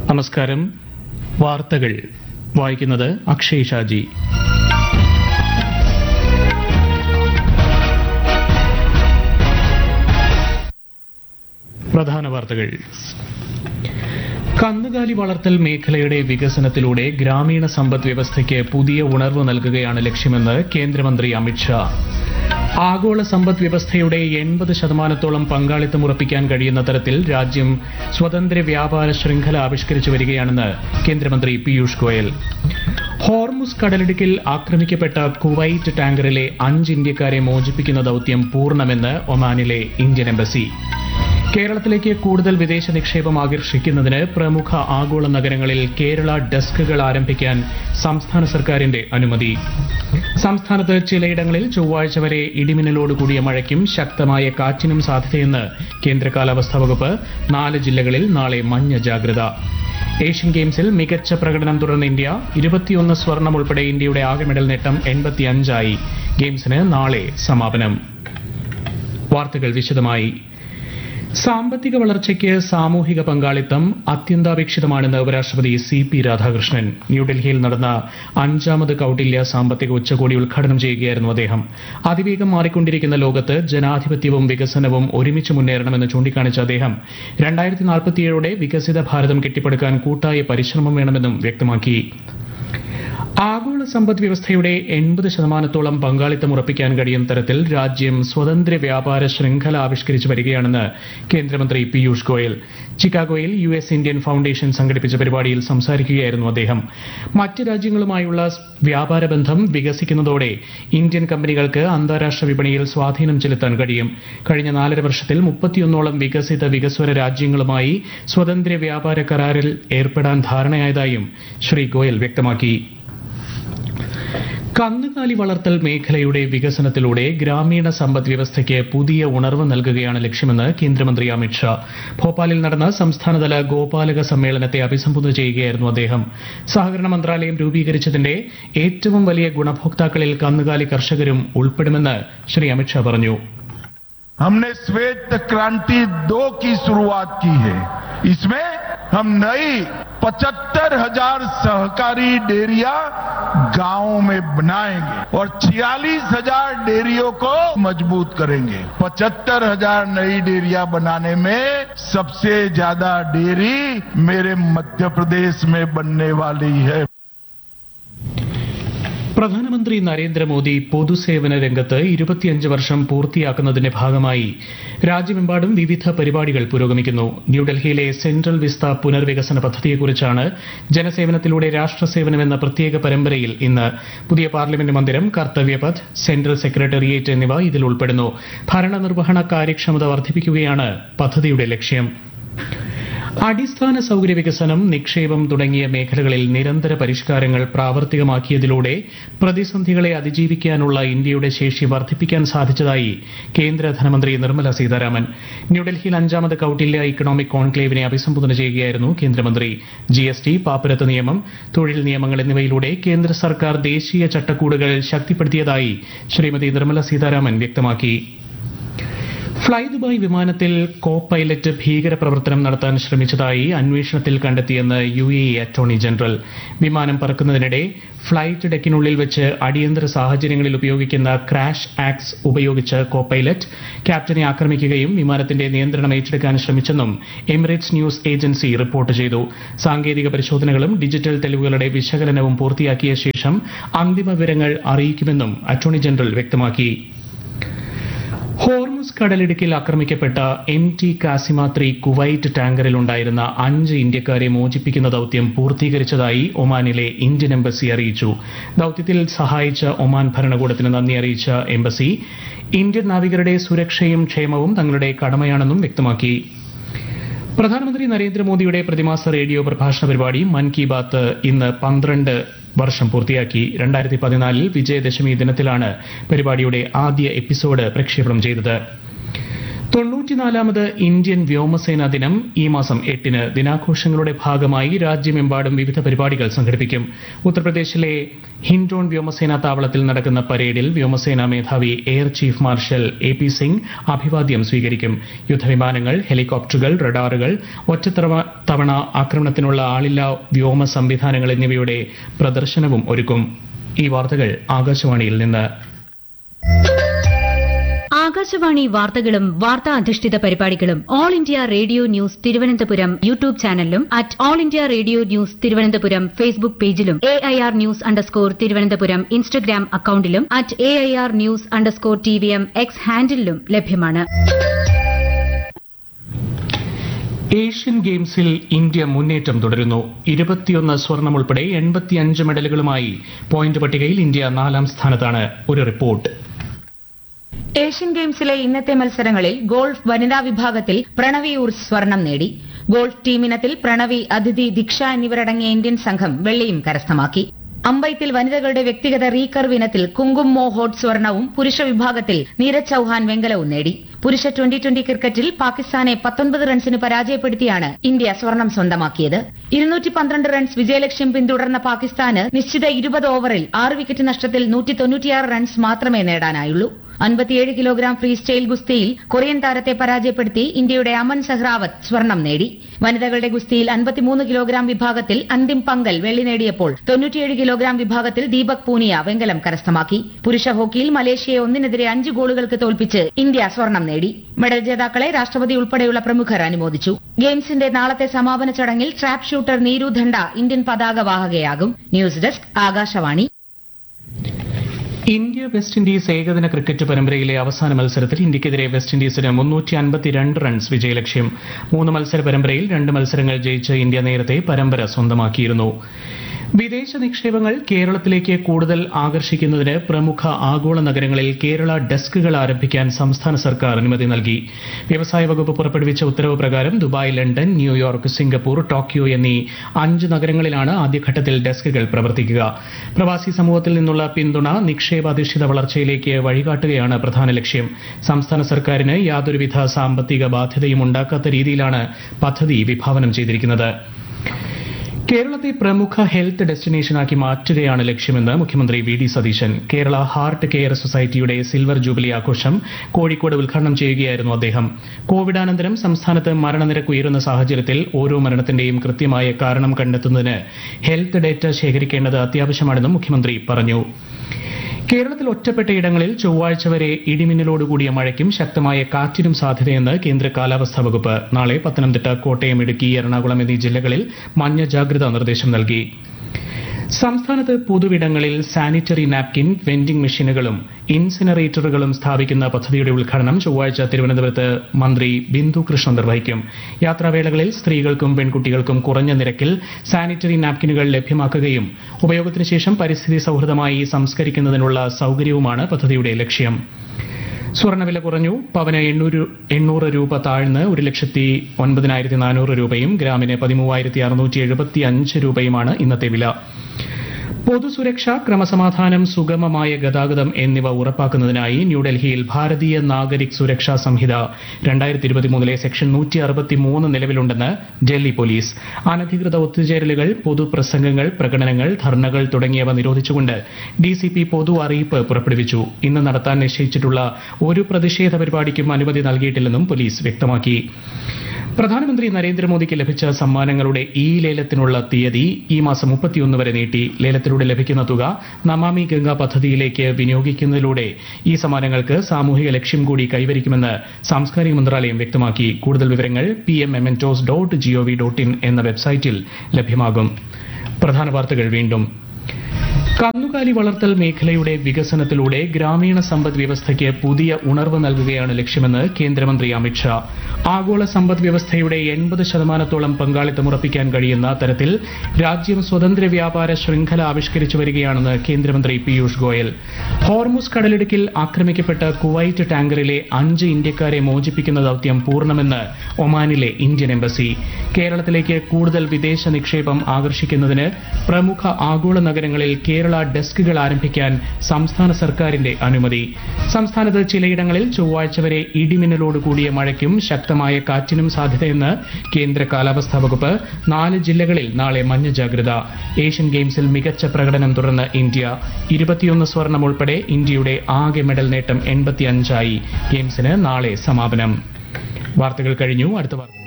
നമസ്കാരം. വാർത്തകൾ വായിക്കുന്നത് അക്ഷയ് ഷാജി. പ്രധാന വാർത്തകൾ. കന്നുകാലി വളർത്തൽ മേഖലയുടെ വികസനത്തിലൂടെ ഗ്രാമീണ സമ്പദ് വ്യവസ്ഥയ്ക്ക് പുതിയ ഉണർവ് നൽകുകയാണ് ലക്ഷ്യമെന്ന് കേന്ദ്രമന്ത്രി അമിത്ഷാ. ആഗോള സമ്പദ് വ്യവസ്ഥയുടെ 80% പങ്കാളിത്തം ഉറപ്പിക്കാൻ കഴിയുന്ന തരത്തിൽ രാജ്യം സ്വതന്ത്ര വ്യാപാര ശൃംഖല ആവിഷ്കരിച്ചു വരികയാണെന്ന് കേന്ദ്രമന്ത്രി പീയൂഷ് ഗോയൽ. ഹോർമുസ് കടലിടുക്കിൽ ആക്രമിക്കപ്പെട്ട കുവൈറ്റ് ടാങ്കറിലെ 5 ഇന്ത്യക്കാരെ മോചിപ്പിക്കുന്ന ദൌത്യം പൂർണ്ണമെന്ന് ഒമാനിലെ ഇന്ത്യൻ എംബസി. കേരളത്തിലേക്ക് കൂടുതൽ വിദേശ നിക്ഷേപം ആകർഷിക്കുന്നതിന് പ്രമുഖ ആഗോള നഗരങ്ങളിൽ കേരള ഡെസ്കുകൾ ആരംഭിക്കാൻ സംസ്ഥാന സർക്കാരിന്റെ അനുമതി. സംസ്ഥാനത്ത് ചിലയിടങ്ങളിൽ ചൊവ്വാഴ്ച വരെ ഇടിമിന്നലോടുകൂടിയ മഴയ്ക്കും ശക്തമായ കാറ്റിനും സാധ്യതയെന്ന് കേന്ദ്ര കാലാവസ്ഥാ വകുപ്പ്. 4 ജില്ലകളിൽ നാളെ മഞ്ഞ ജാഗ്രത. ഏഷ്യൻ ഗെയിംസിൽ മികച്ച പ്രകടനം തുടർന്ന ഇന്ത്യ 21 സ്വർണം ഉൾപ്പെടെ ഇന്ത്യയുടെ ആകെ മെഡൽ നേട്ടം 85 ഗെയിംസിന് നാളെ സമാപനം. വാർത്തകൾ വിശദമായി. സാമ്പത്തിക വളർച്ചയ്ക്ക് സാമൂഹിക പങ്കാളിത്തം അത്യന്താപേക്ഷിതമാണെന്ന് ഉപരാഷ്ട്രപതി CP രാധാകൃഷ്ണൻ. ന്യൂഡൽഹിയിൽ നടന്ന 5ാമത് കൌടില്യ സാമ്പത്തിക ഉച്ചകോടി ഉദ്ഘാടനം ചെയ്യുകയായിരുന്നു അദ്ദേഹം. അതിവേഗം മാറിക്കൊണ്ടിരിക്കുന്ന ലോകത്ത് ജനാധിപത്യവും വികസനവും ഒരുമിച്ച് മുന്നേറണമെന്ന് ചൂണ്ടിക്കാണിച്ച അദ്ദേഹം 2047 വികസിത ഭാരതം കെട്ടിപ്പടുക്കാൻ കൂട്ടായ പരിശ്രമം വേണമെന്നും വ്യക്തമാക്കി. ആഗോള സമ്പദ് വ്യവസ്ഥയുടെ 80% പങ്കാളിത്തം ഉറപ്പിക്കാൻ കഴിയുന്ന തരത്തിൽ രാജ്യം സ്വതന്ത്ര വ്യാപാര ശൃംഖല ആവിഷ്കരിച്ചു വരികയാണെന്ന് കേന്ദ്രമന്ത്രി Piyush Goyal. ചിക്കാഗോയിൽ US Indian foundation സംഘടിപ്പിച്ച പരിപാടിയിൽ സംസാരിക്കുകയായിരുന്നു അദ്ദേഹം. മറ്റ് രാജ്യങ്ങളുമായുള്ള വ്യാപാര ബന്ധം വികസിക്കുന്നതോടെ ഇന്ത്യൻ കമ്പനികൾക്ക് അന്താരാഷ്ട്ര വിപണിയിൽ സ്വാധീനം ചെലുത്താൻ കഴിയും. കഴിഞ്ഞ 4.5 വർഷത്തിൽ 31 വികസിത വികസ്വര രാജ്യങ്ങളുമായി സ്വതന്ത്ര വ്യാപാര കരാറിൽ ഏർപ്പെടാൻ ധാരണയായതായും ശ്രീ ഗോയൽ വ്യക്തമാക്കി. കന്നുകാലി വളർത്തൽ മേഖലയുടെ വികസനത്തിലൂടെ ഗ്രാമീണ സമ്പദ് വ്യവസ്ഥയ്ക്ക് പുതിയ ഉണർവ് നൽകുകയാണ് ലക്ഷ്യമെന്ന് കേന്ദ്രമന്ത്രി അമിത്ഷാ. ഭോപ്പാലിൽ നടന്ന സംസ്ഥാനതല ഗോപാലക സമ്മേളനത്തെ അഭിസംബോധന ചെയ്യുകയായിരുന്നു അദ്ദേഹം. സഹകരണ മന്ത്രാലയം രൂപീകരിച്ചതിന്റെ ഏറ്റവും വലിയ ഗുണഭോക്താക്കളിൽ കന്നുകാലി കർഷകരും ഉൾപ്പെടുമെന്ന് ശ്രീ അമിത്ഷാ പറഞ്ഞു. हमने श्वेत क्रांति 2 की शुरुआत की है. इसमें हम नई 75,000 सहकारी डेयरियां गांवों में बनाएंगे और 46,000 डेयरियों को मजबूत करेंगे. 75,000 नई डेयरियां बनाने में सबसे ज्यादा डेयरी मेरे मध्य प्रदेश में बनने वाली है. പ്രധാനമന്ത്രി നരേന്ദ്രമോദി പൊതുസേവന രംഗത്ത് 25 വർഷം പൂർത്തിയാക്കുന്നതിന്റെ ഭാഗമായി രാജ്യമെമ്പാടും വിവിധ പരിപാടികൾ പുരോഗമിക്കുന്നു. ന്യൂഡൽഹിയിലെ സെൻട്രൽ വിസ്ത പുനർവികസന പദ്ധതിയെക്കുറിച്ചാണ് ജനസേവനത്തിലൂടെ രാഷ്ട്രസേവനം എന്ന പ്രത്യേക പരമ്പരയിൽ ഇന്ന്. പുതിയ പാർലമെന്റ് മന്ദിരം, കർത്തവ്യപഥ്, സെൻട്രൽ സെക്രട്ടേറിയറ്റ് എന്നിവ ഇതിൽ ഉൾപ്പെടുന്നു. ഭരണനിർവഹണ കാര്യക്ഷമത വർദ്ധിപ്പിക്കുകയാണ് പദ്ധതിയുടെ ലക്ഷ്യം. അടിസ്ഥാന സൌകര്യ വികസനം, നിക്ഷേപം തുടങ്ങിയ മേഖലകളിൽ നിരന്തര പരിഷ്കാരങ്ങൾ പ്രാവർത്തികമാക്കിയതിലൂടെ പ്രതിസന്ധികളെ അതിജീവിക്കാനുള്ള ഇന്ത്യയുടെ ശേഷി വർദ്ധിപ്പിക്കാൻ സാധിച്ചതായി കേന്ദ്ര ധനമന്ത്രി നിർമ്മല സീതാരാമൻ. ന്യൂഡൽഹിയിൽ 5ാമത് കൌടില്യ ഇക്കണോമിക് കോൺക്ലേവിനെ അഭിസംബോധന ചെയ്യുകയായിരുന്നു കേന്ദ്രമന്ത്രി. GST, പാപ്പരത്ത് നിയമം, തൊഴിൽ നിയമങ്ങൾ എന്നിവയിലൂടെ കേന്ദ്ര സർക്കാർ ദേശീയ ചട്ടക്കൂടുകൾ ശക്തിപ്പെടുത്തിയതായി ശ്രീമതി നിർമ്മല സീതാരാമൻ വ്യക്തമാക്കി. ഫ്ളൈ ദുബായ് വിമാനത്തിൽ കോ പൈലറ്റ് ഭീകരപ്രവർത്തനം നടത്താൻ ശ്രമിച്ചതായി അന്വേഷണത്തിൽ കണ്ടെത്തിയെന്ന് UAE അറ്റോർണി ജനറൽ. വിമാനം പറക്കുന്നതിനിടെ ഫ്ളൈറ്റ് ഡെക്കിനുള്ളിൽ വെച്ച് അടിയന്തര സാഹചര്യങ്ങളിൽ ഉപയോഗിക്കുന്ന ക്രാഷ് ആക്സ് ഉപയോഗിച്ച് കോ പൈലറ്റ് ക്യാപ്റ്റനെ ആക്രമിക്കുകയും വിമാനത്തിന്റെ നിയന്ത്രണം ഏറ്റെടുക്കാൻ ശ്രമിച്ചെന്നും എമിറേറ്റ്സ് ന്യൂസ് ഏജൻസി റിപ്പോർട്ട് ചെയ്തു. സാങ്കേതിക പരിശോധനകളും ഡിജിറ്റൽ തെളിവുകളുടെ വിശകലനവും പൂർത്തിയാക്കിയ ശേഷം അന്തിമ വിവരങ്ങൾ അറിയിക്കുമെന്നും അറ്റോർണി ജനറൽ വ്യക്തമാക്കി. ഹോർമുസ് കടലിടുക്കിൽ ആക്രമിക്കപ്പെട്ട MT കാസിമ 3 കുവൈറ്റ് ടാങ്കറിലുണ്ടായിരുന്ന 5 ഇന്ത്യക്കാരെ മോചിപ്പിക്കുന്ന ദൌത്യം പൂർത്തീകരിച്ചതായി ഒമാനിലെ ഇന്ത്യൻ എംബസി അറിയിച്ചു. ദൌത്യത്തിൽ സഹായിച്ച ഒമാൻ ഭരണകൂടത്തിന് നന്ദി അറിയിച്ച എംബസി ഇന്ത്യൻ നാവികരുടെ സുരക്ഷയും ക്ഷേമവും തങ്ങളുടെ കടമയാണെന്നും വ്യക്തമാക്കി. പ്രധാനമന്ത്രി നരേന്ദ്രമോദിയുടെ പ്രതിമാസ റേഡിയോ പ്രഭാഷണ പരിപാടി മൻ കി ബാത്ത് ഇന്ന് 12 വർഷം പൂർത്തിയാക്കി. 2014 വിജയദശമി ദിനത്തിലാണ് പരിപാടിയുടെ ആദ്യ എപ്പിസോഡ് പ്രക്ഷേപണം ചെയ്തത്. തൊണ്ണൂറ്റിനാലാമത് ഇന്ത്യൻ വ്യോമസേനാ ദിനം ഈ മാസം 8-ന് ദിനാഘോഷങ്ങളുടെ ഭാഗമായി രാജ്യമെമ്പാടും വിവിധ പരിപാടികൾ സംഘടിപ്പിക്കും. ഉത്തർപ്രദേശിലെ ഹിൻഡോൺ വ്യോമസേനാ താവളത്തിൽ നടക്കുന്ന പരേഡിൽ വ്യോമസേനാ മേധാവി air chief marshal AP Singh അഭിവാദ്യം സ്വീകരിക്കും. യുദ്ധവിമാനങ്ങൾ, ഹെലികോപ്റ്ററുകൾ, റഡാറുകൾ, ഒറ്റത്തവണ ആക്രമണത്തിനുള്ള ആളില്ലാ വ്യോമ സംവിധാനങ്ങൾ എന്നിവയുടെ പ്രദർശനവും ഒരുക്കും. ഈ വാർത്തകൾ ആകാശവാണിയിൽ നിന്ന്. ആകാശവാണി വാർത്തകളും വാർത്താ അധിഷ്ഠിത പരിപാടികളും all India radio news Thiruvananthapuram YouTube ചാനലിലും @all India radio news Thiruvananthapuram Facebook പേജിലും AIR ന്യൂസ് _ ഇൻസ്റ്റഗ്രാം അക്കൌണ്ടിലും @AIR ന്യൂസ് _ X ഹാൻഡിലും ലഭ്യമാണ്. ഏഷ്യൻ ഗെയിംസിൽ ഇന്ത്യ മുന്നേറ്റം തുടരുന്നു. 21 സ്വർണം ഉൾപ്പെടെ 85 മെഡലുകളുമായി പോയിന്റ് പട്ടികയിൽ ഇന്ത്യ 4-ാം സ്ഥാനത്താണ്. ഒരു റിപ്പോർട്ട്. ഏഷ്യൻ ഗെയിംസിലെ ഇന്നത്തെ മത്സരങ്ങളിൽ ഗോൾഫ് വനിതാ വിഭാഗത്തിൽ പ്രണവി ഉർസ് സ്വർണം നേടി. ഗോൾഫ് ടീമിനത്തിൽ പ്രണവി, അദിതി, ദിക്ഷ എന്നിവരടങ്ങിയ ഇന്ത്യൻ സംഘം വെള്ളിയും കരസ്ഥമാക്കി. അമ്പെയ്ത്തിൽ വനിതകളുടെ വ്യക്തിഗത റീകർവ് ഇനത്തിൽ കുങ്കും മോഹോഡ് സ്വർണവും പുരുഷ വിഭാഗത്തിൽ നീരജ് ചൌഹാൻ വെങ്കലവും നേടി. പുരുഷ 2020 ക്രിക്കറ്റിൽ പാകിസ്ഥാനെ 19 റൺസിന് പരാജയപ്പെടുത്തിയാണ് ഇന്ത്യ സ്വർണം സ്വന്തമാക്കിയത്. 212 റൺസ് വിജയലക്ഷ്യം പിന്തുടർന്ന പാകിസ്ഥാന് നിശ്ചിത 20 ഓവറിൽ 6 വിക്കറ്റ് നഷ്ടത്തിൽ 196 റൺസ് മാത്രമേ നേടാനായുള്ളൂ. 57 കിലോഗ്രാം ഫ്രീ സ്റ്റൈൽ ഗുസ്തിയിൽ കൊറിയൻ താരത്തെ പരാജയപ്പെടുത്തി ഇന്ത്യയുടെ അമൻ സെഹ്റാവത്ത് സ്വർണം നേടി. വനിതകളുടെ ഗുസ്തിയിൽ 53 കിലോഗ്രാം വിഭാഗത്തിൽ അന്തിം പങ്കൽ വെള്ളി നേടിയപ്പോൾ 97 കിലോഗ്രാം വിഭാഗത്തിൽ ദീപക് പൂനിയ വെങ്കലം കരസ്ഥമാക്കി. പുരുഷ ഹോക്കിയിൽ മലേഷ്യയെ 1-നെതിരെ 5 ഗോളുകൾക്ക് തോൽപ്പിച്ച് ഇന്ത്യ സ്വർണം നേടി. മെഡൽ ജേതാക്കളെ രാഷ്ട്രപതി ഉൾപ്പെടെയുള്ള പ്രമുഖർ അനുമോദിച്ചു. ഗെയിംസിന്റെ നാളത്തെ സമാപന ചടങ്ങിൽ ട്രാപ്പ് ഷൂട്ടർ നീരു ധണ്ട ഇന്ത്യൻ പതാക വാഹകയാകും. News desk Akashvani. India west Indies ഏകദിന ക്രിക്കറ്റ് പരമ്പരയിലെ അവസാന മത്സരത്തിൽ ഇന്ത്യക്കെതിരെ വെസ്റ്റ് ഇൻഡീസിന് 352 റൺസ് വിജയലക്ഷ്യം. 3 മത്സര പരമ്പരയിൽ 2 മത്സരങ്ങൾ ജയിച്ച് ഇന്ത്യ നേരത്തെ പരമ്പര സ്വന്തമാക്കിയിരുന്നു. വിദേശ നിക്ഷേപങ്ങൾ കേരളത്തിലേക്ക് കൂടുതൽ ആകർഷിക്കുന്നതിന് പ്രമുഖ ആഗോള നഗരങ്ങളിൽ കേരള ഡെസ്കുകൾ ആരംഭിക്കാൻ സംസ്ഥാന സർക്കാർ അനുമതി നൽകി. വ്യവസായ വകുപ്പ് പുറപ്പെടുവിച്ച ഉത്തരവ് പ്രകാരം Dubai, London, New York, Singapore, Tokyo എന്നീ 5 നഗരങ്ങളിലാണ് ആദ്യഘട്ടത്തിൽ ഡെസ്കുകൾ പ്രവർത്തിക്കുക. പ്രവാസി സമൂഹത്തിൽ നിന്നുള്ള പിന്തുണ നിക്ഷേപാധിഷ്ഠിത വളർച്ചയിലേക്ക് വഴികാട്ടുകയാണ് പ്രധാന ലക്ഷ്യം. സംസ്ഥാന സർക്കാരിന് യാതൊരുവിധ സാമ്പത്തിക ബാധ്യതയും ഉണ്ടാക്കാത്ത രീതിയിലാണ് പദ്ധതി വിഭാവനം ചെയ്തിരിക്കുന്നത്. കേരളത്തെ പ്രമുഖ ഹെൽത്ത് ഡെസ്റ്റിനേഷനാക്കി മാറ്റുകയാണ് ലക്ഷ്യമെന്ന് മുഖ്യമന്ത്രി VD Satheesan. Kerala heart care സൊസൈറ്റിയുടെ സിൽവർ ജൂബിലി ആഘോഷം കോഴിക്കോട് ഉദ്ഘാടനം ചെയ്യുകയായിരുന്നു അദ്ദേഹം. കോവിഡാനന്തരം സംസ്ഥാനത്ത് മരണനിരക്ക് ഉയരുന്ന സാഹചര്യത്തിൽ ഓരോ മരണത്തിന്റെയും കൃത്യമായ കാരണം കണ്ടെത്തുന്നതിന് ഹെൽത്ത് ഡേറ്റ ശേഖരിക്കേണ്ടത് അത്യാവശ്യമാണെന്നും മുഖ്യമന്ത്രി പറഞ്ഞു. കേരളത്തിൽ ഒറ്റപ്പെട്ടയിടങ്ങളിൽ ചൊവ്വാഴ്ച വരെ ഇടിമിന്നലോടുകൂടിയ മഴയ്ക്കും ശക്തമായ കാറ്റിനും സാധ്യതയെന്ന് കേന്ദ്ര കാലാവസ്ഥാ വകുപ്പ്. നാളെ പത്തനംതിട്ട, കോട്ടയം, ഇടുക്കി, എറണാകുളം എന്നീ ജില്ലകളിൽ മഞ്ഞ ജാഗ്രതാ നിർദ്ദേശം നൽകി. സംസ്ഥാനത്ത് പൊതുവിടങ്ങളിൽ സാനിറ്ററി നാപ്കിൻ വെൻഡിംഗ് മെഷീനുകളും ഇൻസിനറേറ്ററുകളും സ്ഥാപിക്കുന്ന പദ്ധതിയുടെ ഉദ്ഘാടനം ചൊവ്വാഴ്ച തിരുവനന്തപുരത്ത് മന്ത്രി ബിന്ദു കൃഷ്ണ നിർവഹിക്കും. യാത്രാവേളകളിൽ സ്ത്രീകൾക്കും പെൺകുട്ടികൾക്കും കുറഞ്ഞ നിരക്കിൽ സാനിറ്ററി നാപ്കിനുകൾ ലഭ്യമാക്കുകയും ഉപയോഗത്തിന് ശേഷം പരിസ്ഥിതി സൌഹൃദമായി സംസ്കരിക്കുന്നതിനുള്ള സൌകര്യവുമാണ് പദ്ധതിയുടെ ലക്ഷ്യം. സ്വർണ്ണവില കുറഞ്ഞു. പവന് 800 രൂപ താഴ്ന്ന് 1,09,400 രൂപയും ഗ്രാമിന് 13,675 രൂപയുമാണ് ഇന്നത്തെ വില. പൊതുസുരക്ഷ, ക്രമസമാധാനം, സുഗമമായ ഗതാഗതം എന്നിവ ഉറപ്പാക്കുന്നതിനായി ന്യൂഡൽഹിയിൽ ഭാരതീയ നാഗരിക് സുരക്ഷാ സംഹിത 2023 സെക്ഷൻ 163 നിലവിലുണ്ടെന്ന് ഡൽഹി പോലീസ്. അനധികൃത ഒത്തുചേരലുകൾ, പൊതുപ്രസംഗങ്ങൾ, പ്രകടനങ്ങൾ, ധർണകൾ തുടങ്ങിയവ നിരോധിച്ചുകൊണ്ട് DCP പൊതു അറിയിപ്പ് പുറപ്പെടുവിച്ചു. ഇന്ന് നടത്താൻ നിശ്ചയിച്ചിട്ടുള്ള ഒരു പ്രതിഷേധ പരിപാടിക്കും അനുമതി നൽകിയിട്ടില്ലെന്നും പോലീസ് വ്യക്തമാക്കി. പ്രധാനമന്ത്രി നരേന്ദ്രമോദിക്ക് ലഭിച്ച സമ്മാനങ്ങളുടെ ലേലത്തിനുള്ള തീയതി ഈ മാസം 31 വരെ നീട്ടി. ലേലത്തിലൂടെ ലഭിക്കുന്ന തുക നമാമി ഗംഗ പദ്ധതിയിലേക്ക് വിനിയോഗിക്കുന്നതിലൂടെ ഈ സമ്മാനങ്ങൾക്ക് സാമൂഹിക ലക്ഷ്യം കൂടി കൈവരിക്കുമെന്ന് സാംസ്കാരിക മന്ത്രാലയം വ്യക്തമാക്കി. കൂടുതൽ വിവരങ്ങൾ pmmementos.gov.in എന്ന വെബ്സൈറ്റിൽ ലഭ്യമാകും. പ്രധാന വാർത്തകൾ വീണ്ടും. കന്നുകാലി വളർത്തൽ മേഖലയുടെ വികസനത്തിലൂടെ ഗ്രാമീണ സമ്പദ് വ്യവസ്ഥയ്ക്ക് പുതിയ ഉണർവ് നൽകുകയാണ് ലക്ഷ്യമെന്ന് കേന്ദ്രമന്ത്രി അമിത്ഷാ. ആഗോള സമ്പദ് വ്യവസ്ഥയുടെ 80% പങ്കാളിത്തം ഉറപ്പിക്കാൻ കഴിയുന്ന തരത്തിൽ രാജ്യം സ്വതന്ത്ര വ്യാപാര ശൃംഖല ആവിഷ്കരിച്ചു വരികയാണെന്ന് കേന്ദ്രമന്ത്രി പീയൂഷ് ഗോയൽ. ഹോർമുസ് കടലിടുക്കിൽ ആക്രമിക്കപ്പെട്ട കുവൈറ്റ് ടാങ്കറിലെ 5 ഇന്ത്യക്കാരെ മോചിപ്പിക്കുന്ന ദൌത്യം പൂർണ്ണമെന്ന് ഒമാനിലെ ഇന്ത്യൻ എംബസി. കേരളത്തിലേക്ക് കൂടുതൽ വിദേശ നിക്ഷേപം ആകർഷിക്കുന്നതിന് പ്രമുഖ ആഗോള നഗരങ്ങളിൽ കേരള കേരള ഡെസ്കുകൾ ആരംഭിക്കാൻ സംസ്ഥാന സർക്കാരിന്റെ അനുമതി. സംസ്ഥാനത്ത് ചിലയിടങ്ങളിൽ ചൊവ്വാഴ്ച വരെ ഇടിമിന്നലോട് കൂടിയ മഴയ്ക്കും ശക്തമായ കാറ്റിനും സാധ്യതയെന്ന് കേന്ദ്ര കാലാവസ്ഥാ വകുപ്പ്. 4 ജില്ലകളിൽ നാളെ മഞ്ഞ ജാഗ്രത. ഏഷ്യൻ ഗെയിംസിൽ മികച്ച പ്രകടനം തുടർന്ന് ഇന്ത്യ. 21 സ്വർണം ഉൾപ്പെടെ ഇന്ത്യയുടെ ആകെ മെഡൽ നേട്ടം 85 ആയി. ഗെയിംസിന് നാളെ സമാപനം. വാർത്തകൾ കഴിഞ്ഞു. അടുത്ത വാർത്ത